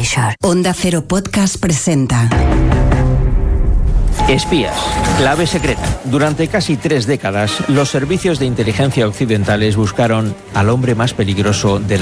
Sure. Onda Cero Podcast presenta Espías, clave secreta. Durante casi 3 décadas, los servicios de inteligencia occidentales buscaron al hombre más peligroso de la